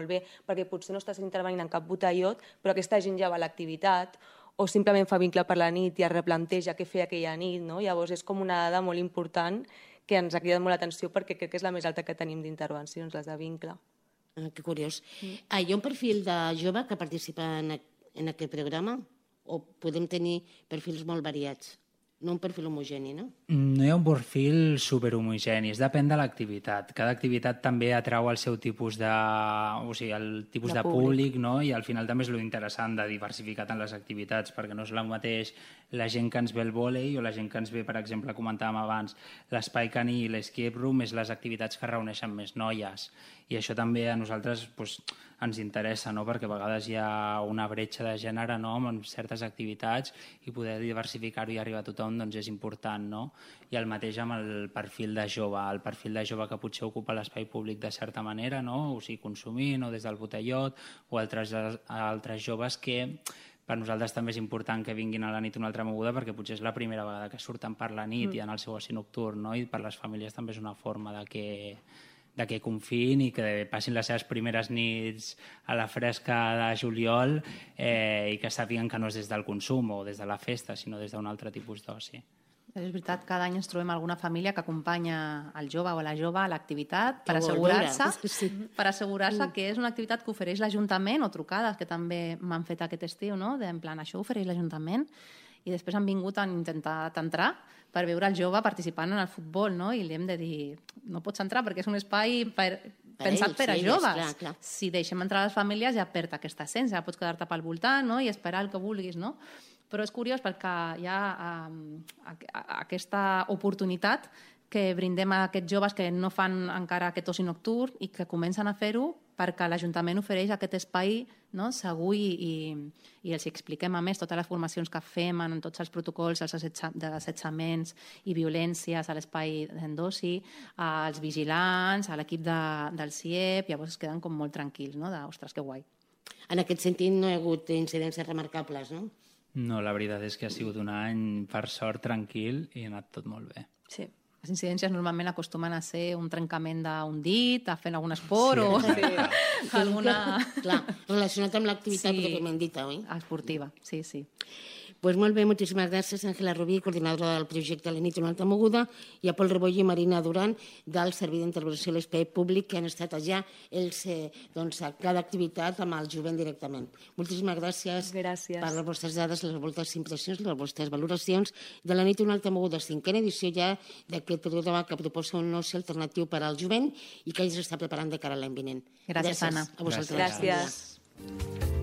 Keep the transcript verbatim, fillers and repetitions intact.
molt bé, perquè potser no estàs intervenint en cap botellot, però aquesta gent ja va a l'activitat, o simplement fa vincle per la nit i es replanteja què fer aquella nit, no? Llavors és com una dada molt important que ens ha cridat molt l'atenció perquè crec que és la més alta que tenim d'intervencions, les de vincle. Ah, que curiós. Mm. Ah, hi ha un perfil de jove que participa en, en aquest programa o podem tenir perfils molt variats? No un perfil homogeni, no? No hi ha un perfil superhomogeni, es depèn de l'activitat. Cada activitat també atrau el seu tipus de... o sigui, el tipus de, de públic, no? I al final també és lo interessant de diversificar tant les activitats, perquè no és el mateix la gent que ens ve el vòlei o la gent que ens ve, per exemple, comentàvem abans, l'espai caní i l'escape room és les activitats que reuneixen més noies. I això també a nosaltres doncs, ens interessa, no? Perquè a vegades hi ha una bretxa de gènere, no? En certes activitats i poder diversificar-ho i arribar a tothom doncs, és important. No? I el mateix amb el perfil de jove, el perfil de jove que potser ocupa l'espai públic de certa manera, no? O sigui, consumint o des del botellot, o altres, altres joves que per nosaltres també és important que vinguin a la nit una altra moguda perquè potser és la primera vegada que surten per la nit mm. i en el seu oci nocturn, no? I per les famílies també és una forma de que de que confiïn i que passin les seves primeres nits a la fresca de juliol eh, i que sàpiguen que no és des del consum o des de la festa, sinó des d'un altre tipus d'oci. És veritat, cada any ens trobem alguna família que acompanya el jove o la jove a l'activitat per assegurar-se sí. per assegurar-se que és una activitat que ofereix l'Ajuntament, o trucades que també m'han fet aquest estiu, no? De, en plan, això ofereix l'Ajuntament, i després han vingut a intentar entrar per veure el jove participant en el futbol, no? I li hem de dir, no pots entrar perquè és un espai per, per pensat ells, per a joves. Clar, clar. Si deixem entrar les famílies ja perd aquesta essència, ja pots quedar-te pel voltant, no? I esperar el que vulguis, no? Però és curiós perquè hi ha um, aquesta oportunitat que brindem a aquests joves que no fan encara aquest oci nocturn i que comencen a fer-ho perquè l'Ajuntament ofereix aquest espai, no, segur i, i, i els expliquem a més totes les formacions que fem en tots els protocols els assetja, d'assetjaments i violències a l'espai d'oci, als vigilants, a l'equip de, del C I E P, llavors es queden com molt tranquils, no? De, ostres, que guai. En aquest sentit no hi ha hagut incidències remarcables, no? No, la veritat és que ha sigut un any, per sort, tranquil i ha anat tot molt bé. Sí. Les incidències normalment acostumen a ser un trencament d'un dit, a fer algun esport sí, o sí. alguna... Clar, relacionat amb l'activitat sí, pròpiament dita, oi? Esportiva, sí, sí. Pues molt bé, moltíssimes gràcies, Àngela Rubí, coordinadora del projecte La nit una altra moguda, i a Pol Reboll i Marina Duran, del Servei d'Intervenció a l'Espai Públic, que han estat allà ells, eh, doncs, a cada activitat amb el jovent directament. Moltíssimes gràcies, gràcies per les vostres dades, les vostres impressions, les vostres valoracions de La nit una altra moguda, cinquena edició ja d'aquest programa que proposa un oci alternatiu per al jovent i que ells està preparant de cara a l'any vinent. Gràcies, gràcies Anna. A vosaltres. Gràcies. gràcies.